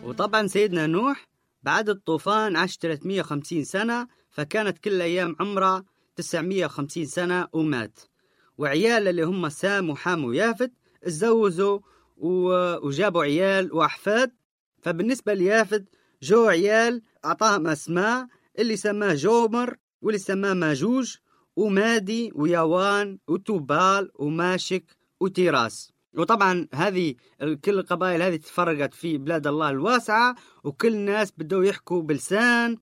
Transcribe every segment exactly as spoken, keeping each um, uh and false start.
وطبعا سيدنا نوح بعد الطوفان عاش ثلاثمئة وخمسين سنة، فكانت كل أيام عمره تسعمئة وخمسين سنة ومات. وعيال اللي هم سام وحام ويافت اتزوجوا وجابوا عيال وأحفاد. فبالنسبة ليافت جو عيال أعطاهم أسماء، اللي سماه جومر، واللي سماه ماجوج ومادي ويوان وتوبال وماشك وتيراس. وطبعا هذه كل القبائل هذه تفرقت في بلاد الله الواسعة، وكل الناس بدوا يحكوا بلسان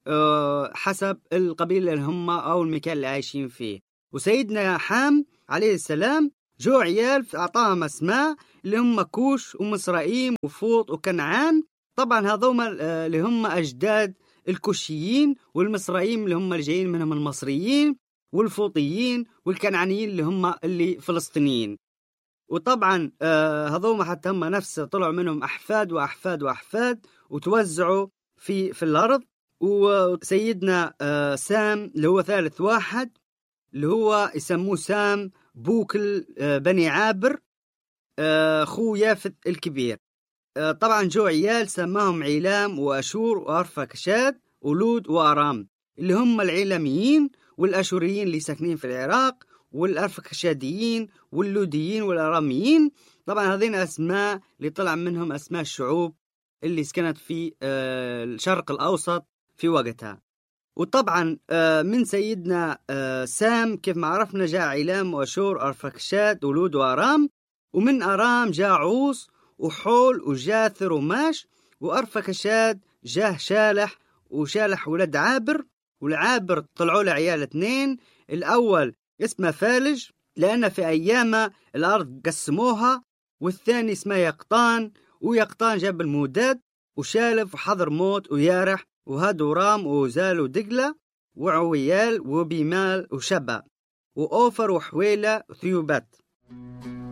حسب القبيلة اللي هم أو المكان اللي عايشين فيه. وسيدنا حام عليه السلام جو عيال أعطاهم أسماء اللي هم كوش ومصرائيم وفوط وكنعان. طبعا هذوما اللي هم أجداد الكوشيين، والمصرائيم اللي هم الجايين منهم المصريين، والفوطيين والكنعانيين اللي هم اللي فلسطينيين. وطبعا هذوما حتى هم نفس طلعوا منهم أحفاد وأحفاد وأحفاد وتوزعوا في في الأرض. وسيدنا سام اللي هو ثالث واحد اللي هو يسموه سام بوكل بني عابر، خو يافت الكبير. طبعا جو عيال سماهم عيلام وأشور وأرفكشاد ولود وأرام، اللي هم العيلاميين والأشوريين اللي ساكنين في العراق، والأرفكشاديين واللوديين والأراميين. طبعا هذين أسماء اللي طلع منهم أسماء الشعوب اللي سكنت في الشرق الأوسط في وقتها. وطبعا من سيدنا سام كيف ما عرفنا جاء عيلام وأشور أرفكشاد ولود وأرام، ومن أرام جاء عوص وحول وجاثر وماش، وأرفكشاد جاه شالح، وشالح ولد عابر. والعابر طلعوا له عيال اثنين، الأول اسمه فالج لأن في أيام الأرض قسموها، والثاني اسمه يقطان، ويقطان جاب الموداد وشالف وحضر موت ويارح وهادو رام ووزال ودقلة وعويال وبيمال وشبا وأوفر وحويلة وثيوبات.